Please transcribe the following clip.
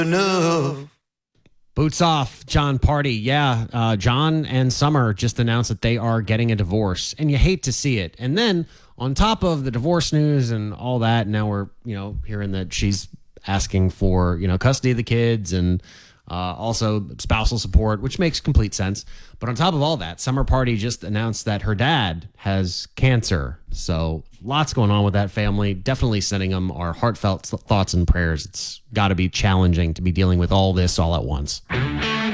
enough. Boots off, John Party. Yeah, John and Summer just announced that they are getting a divorce, and you hate to see it. And then on top of the divorce news and all that, now we're hearing that she's asking for custody of the kids and also spousal support, which makes complete sense. But on top of all that, Summer Party just announced that her dad has cancer. So lots going on with that family. Definitely sending them our heartfelt thoughts and prayers. It's got to be challenging to be dealing with all this all at once.